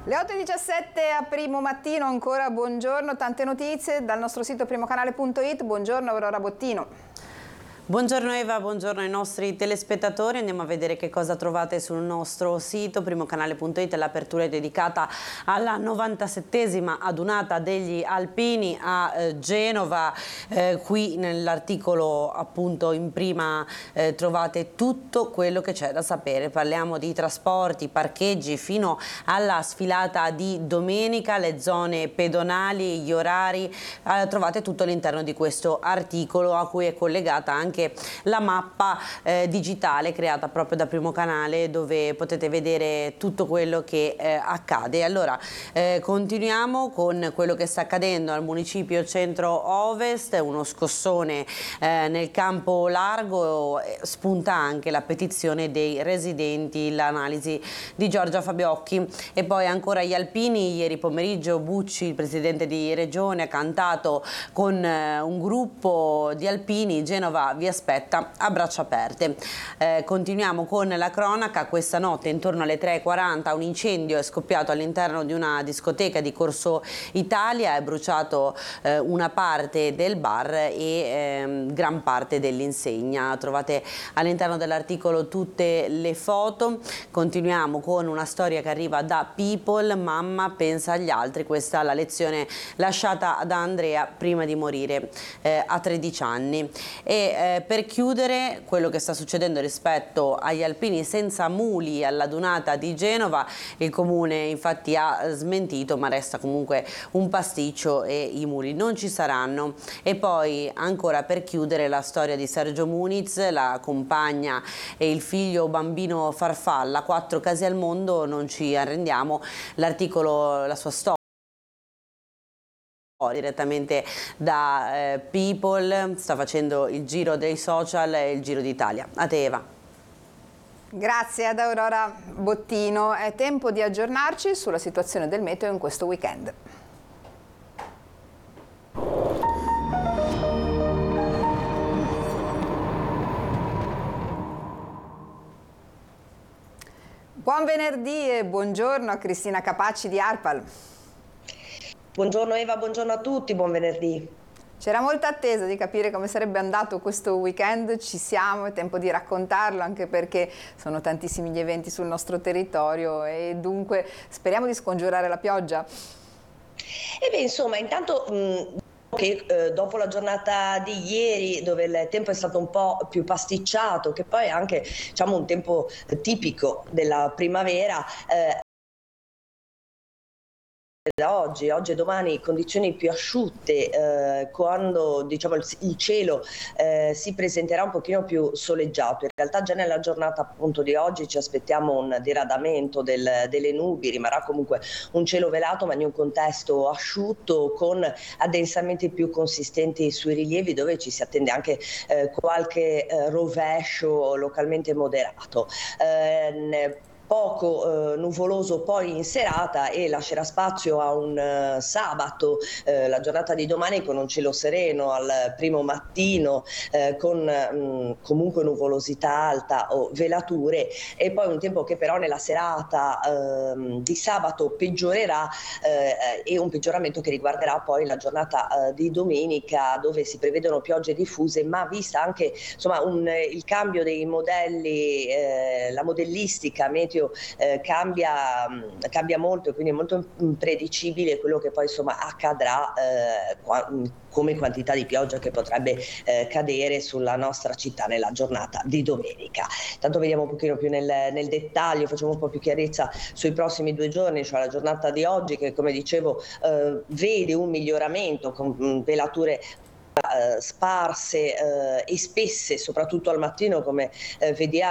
Le 8:17 a Primo Mattino, ancora buongiorno, tante notizie dal nostro sito primocanale.it. Buongiorno Aurora Bottino. Buongiorno Eva, buongiorno ai nostri telespettatori. Andiamo a vedere che cosa trovate sul nostro sito primocanale.it. L'apertura è dedicata alla 97esima adunata degli alpini a Genova. Qui nell'articolo appunto in prima trovate tutto quello che c'è da sapere. Parliamo di trasporti, parcheggi fino alla sfilata di domenica, le zone pedonali, gli orari. Trovate tutto all'interno di questo articolo a cui è collegata anche la mappa digitale creata proprio da Primo Canale, dove potete vedere tutto quello che accade. Allora continuiamo con quello che sta accadendo al municipio centro-ovest, uno scossone nel campo largo, spunta anche la petizione dei residenti, l'analisi di Giorgia Fabiocchi. E poi ancora gli alpini, ieri pomeriggio Bucci, il presidente di regione, ha cantato con un gruppo di alpini: Genova vi aspetta a braccia aperte. Continuiamo con la cronaca. Questa notte intorno alle 3:40 un incendio è scoppiato all'interno di una discoteca di Corso Italia, è bruciato una parte del bar e gran parte dell'insegna. Trovate all'interno dell'articolo tutte le foto. Continuiamo con una storia che arriva da People: mamma pensa agli altri. Questa è la lezione lasciata da Andrea prima di morire a 13 anni. E per chiudere, quello che sta succedendo rispetto agli alpini senza muli alla dunata di Genova. Il comune infatti ha smentito, ma resta comunque un pasticcio e i muli non ci saranno. E poi ancora per chiudere la storia di Sergio Muniz, la compagna e il figlio bambino farfalla, 4 casi al mondo, non ci arrendiamo. L'articolo, la sua storia direttamente da People, sta facendo il giro dei social e il giro d'Italia. A te Eva. Grazie ad Aurora Bottino. È tempo di aggiornarci sulla situazione del meteo in questo weekend. Buon venerdì e buongiorno a Cristina Capacci di Arpal. Buongiorno Eva, buongiorno a tutti, buon venerdì. C'era molta attesa di capire come sarebbe andato questo weekend, ci siamo, è tempo di raccontarlo, anche perché sono tantissimi gli eventi sul nostro territorio e dunque speriamo di scongiurare la pioggia. E beh, insomma, intanto che dopo la giornata di ieri, dove il tempo è stato un po' più pasticciato, che poi è anche, diciamo, un tempo tipico della primavera, da oggi e domani condizioni più asciutte, quando diciamo il cielo si presenterà un pochino più soleggiato. In realtà già nella giornata appunto di oggi ci aspettiamo un diradamento delle nubi, rimarrà comunque un cielo velato ma in un contesto asciutto, con addensamenti più consistenti sui rilievi, dove ci si attende anche qualche rovescio localmente moderato. Poco nuvoloso poi in serata, e lascerà spazio a un sabato, la giornata di domani, con un cielo sereno al primo mattino, con comunque nuvolosità alta o velature, e poi un tempo che però nella serata di sabato peggiorerà, e un peggioramento che riguarderà poi la giornata di domenica, dove si prevedono piogge diffuse, ma vista anche insomma il cambio dei modelli, la modellistica meteo cambia molto, e quindi è molto impredicibile quello che poi insomma accadrà come quantità di pioggia che potrebbe cadere sulla nostra città nella giornata di domenica. Tanto vediamo un pochino più nel dettaglio, facciamo un po' più chiarezza sui prossimi 2 giorni, cioè la giornata di oggi, che come dicevo vede un miglioramento con velature sparse e spesse, soprattutto al mattino, come vediamo